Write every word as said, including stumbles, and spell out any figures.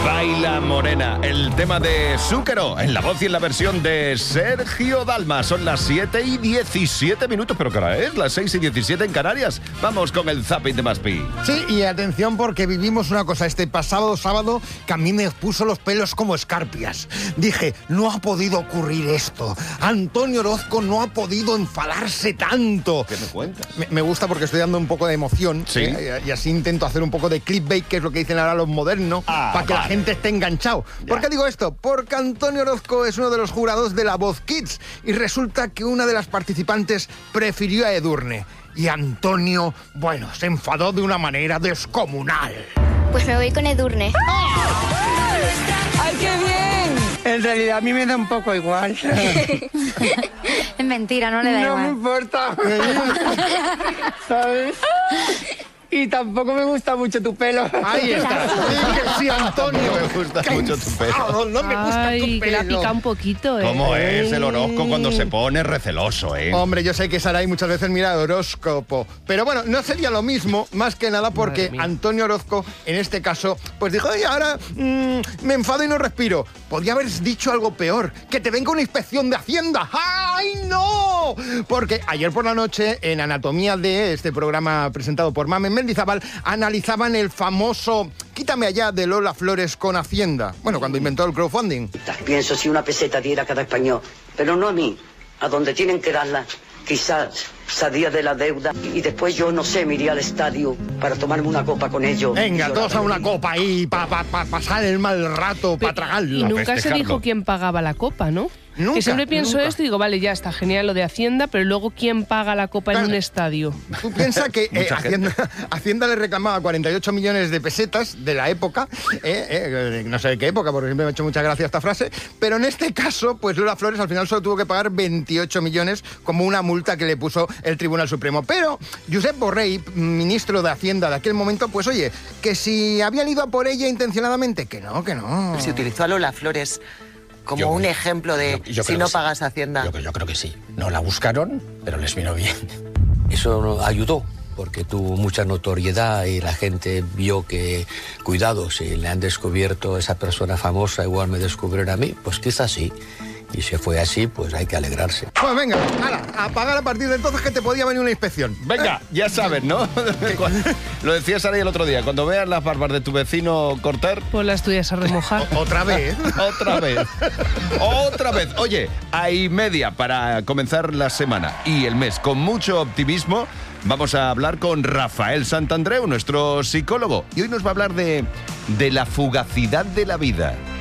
Baila Morena, el tema de Zúquero, en la voz y en la versión de Sergio Dalma. Son las siete y diecisiete minutos, pero ¿qué hora es? Las seis y diecisiete en Canarias. Vamos con el zapping de Maspi. Sí, y atención porque vivimos una cosa este pasado sábado que a mí me puso los pelos como escarpias. Dije, no ha podido ocurrir esto. Antonio Orozco no ha podido enfadarse tanto. ¿Qué me cuentas? Me, me gusta porque estoy dando un poco de emoción. Sí. ¿eh? Y así intento hacer un poco de clickbait, que es lo que dicen ahora los modernos, Ah, para que vale. la gente esté enganchado. Ya. ¿Por qué digo esto? Porque Antonio Orozco es uno de los jurados de La Voz Kids y resulta que una de las participantes prefirió a Edurne. Y Antonio, bueno, se enfadó de una manera descomunal. Pues me voy con Edurne. ¡Ay, qué bien! En realidad a mí me da un poco igual. Es mentira, no le da No me igual. importa. ¿Sabes? Y tampoco me gusta mucho tu pelo. Ahí está. Sí, que sí, Antonio. Me gusta Qué mucho tu pelo. enfado, No me gusta Ay, tu que pelo. la pica un poquito, ¿eh? ¿Cómo es el Orozco cuando se pone receloso, eh? Hombre, yo sé que Saray muchas veces mira el horóscopo, pero bueno, no sería lo mismo, más que nada porque Madre mía. Antonio Orozco, en este caso, pues dijo, oye, ahora mmm, me enfado y no respiro. Podría haber dicho algo peor, que te venga una inspección de Hacienda. ¡Ay, no! Porque ayer por la noche, en Anatomía de este programa presentado por Mamen Mendizábal, analizaban el famoso Quítame allá de Lola Flores con Hacienda. Bueno, cuando inventó el crowdfunding. Pienso si una peseta diera a cada español, pero no a mí, a donde tienen que darla. Quizás salía de la deuda y después yo, no sé, me iría al estadio para tomarme una copa con ellos. Venga, Y todos a llorar. una copa ahí, para pa, pa pasar el mal rato, para tragarlo. Y nunca se festejarlo. dijo quién pagaba la copa, ¿no? Nunca, que siempre pienso nunca. esto y digo, vale, ya está genial lo de Hacienda, pero luego ¿quién paga la copa Claro. en un estadio? Tú piensas que eh, Mucha gente. Hacienda, Hacienda le reclamaba cuarenta y ocho millones de pesetas de la época, eh, eh, no sé de qué época, porque siempre me ha hecho mucha gracia esta frase, pero en este caso, pues Lola Flores al final solo tuvo que pagar veintiocho millones como una multa que le puso el Tribunal Supremo. Pero Josep Borrell, ministro de Hacienda de aquel momento, pues oye, que si habían ido a por ella intencionadamente, que no, que no. Se utilizó a Lola Flores como Yo- un ejemplo de yo- yo si creo no que sí. pagas Hacienda. Yo, yo creo que sí. No la buscaron, pero les vino bien. Eso ayudó, porque tuvo mucha notoriedad y la gente vio que, cuidado, si le han descubierto a esa persona famosa, igual me descubrieron a mí, pues quizás sí. Y si fue así, pues hay que alegrarse. Pues venga, ala, a pagar a partir de entonces que te podía venir una inspección. Venga, ya sabes, ¿no? Lo decía Sara el otro día, cuando veas las barbas de tu vecino cortar, Pues las tuyas a remojar. Otra vez. otra vez, otra vez. Oye, hay media para comenzar la semana y el mes con mucho optimismo. Vamos a hablar con Rafael Santandreu, nuestro psicólogo, y hoy nos va a hablar de, de la fugacidad de la vida.